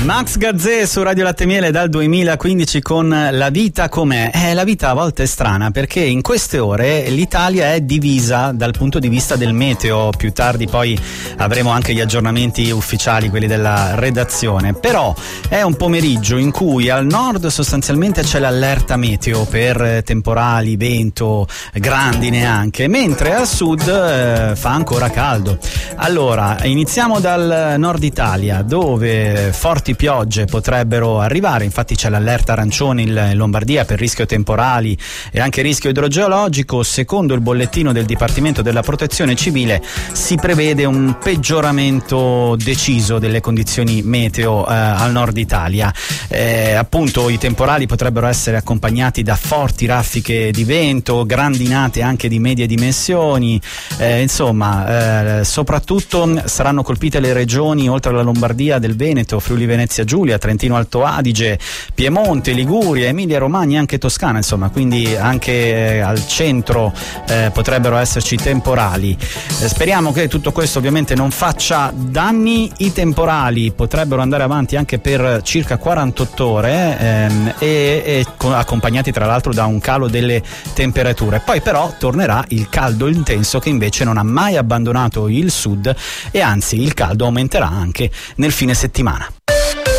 Max Gazzè su Radio Latte Miele dal 2015 con La vita com'è. La vita a volte è strana perché in queste ore l'Italia è divisa dal punto di vista del meteo. Più tardi poi avremo anche gli aggiornamenti ufficiali, quelli della redazione. Però è un pomeriggio in cui al nord sostanzialmente c'è l'allerta meteo per temporali, vento, grandine anche, mentre al sud fa ancora caldo. Allora, iniziamo dal nord Italia, dove forti piogge potrebbero arrivare. Infatti c'è l'allerta arancione in Lombardia per rischio temporali e anche rischio idrogeologico. Secondo il bollettino del Dipartimento della Protezione Civile si prevede un peggioramento deciso delle condizioni meteo al nord Italia. Appunto i temporali potrebbero essere accompagnati da forti raffiche di vento, grandinate anche di medie dimensioni, soprattutto saranno colpite le regioni oltre alla Lombardia del Veneto, Friuli Venezia Giulia, Trentino Alto Adige, Piemonte, Liguria, Emilia Romagna e anche Toscana, quindi anche al centro potrebbero esserci temporali. Speriamo che tutto questo ovviamente non faccia danni. I temporali potrebbero andare avanti anche per circa 48 ore accompagnati tra l'altro da un calo delle temperature. Poi però tornerà il caldo intenso che invece non ha mai abbandonato il sud e anzi il caldo aumenterà anche nel fine settimana.